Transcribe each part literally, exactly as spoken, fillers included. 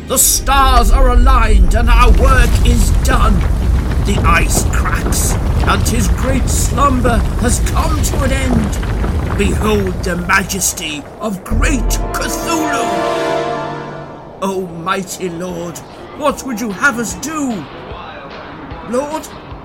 The stars are aligned and our work is done. The ice cracks, and his great slumber has come to an end. Behold the majesty of great Cthulhu! O mighty Lord, what would you have us do? Lord?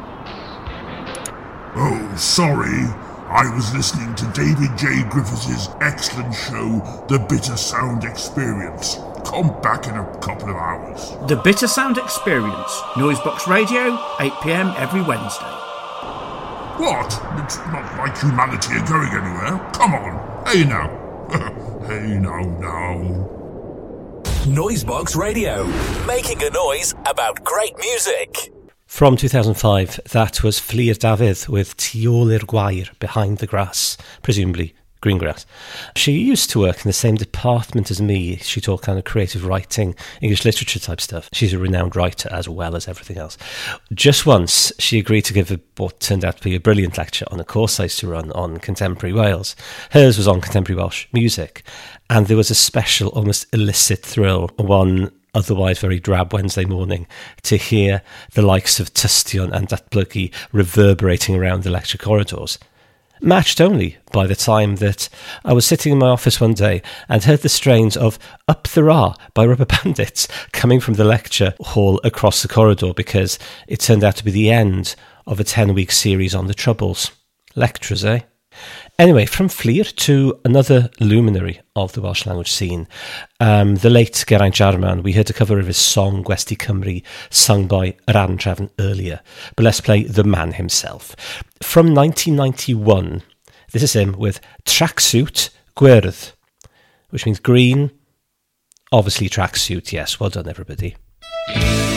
Oh, sorry. I was listening to David J. Griffiths' excellent show, The Bitter Sound Experience. Come back in a couple of hours. The Bitter Sound Experience. Noisebox Radio, eight p.m. every Wednesday. What? It's not like humanity are going anywhere. Come on. Hey now. Hey now, now. Noisebox Radio. Making a noise about great music. From two thousand five, that was Fflir Dafydd with Tu ôl i'r gwair, Behind the Grass, presumably green grass. She used to work in the same department as me. She taught kind of creative writing, English literature type stuff. She's a renowned writer as well as everything else. Just once, she agreed to give a, what turned out to be a brilliant lecture on a course I used to run on contemporary Wales. Hers was on contemporary Welsh music, and there was a special, almost illicit thrill, one otherwise very drab Wednesday morning, to hear the likes of Tystion and Datblygu reverberating around the lecture corridors. Matched only by the time that I was sitting in my office one day and heard the strains of Up the Ra by Rubber Bandits coming from the lecture hall across the corridor, because it turned out to be the end of a ten-week series on the Troubles. Lectures, eh? Anyway, from Fflir to another luminary of the Welsh language scene, um, the late Geraint Jarman. We heard a cover of his song Gwesti Cymru, sung by Yr Anhrefn earlier, but let's play the man himself. From nineteen ninety-one, this is him with Tracksuit Gwyrdd, which means green, obviously tracksuit, yes, well done everybody.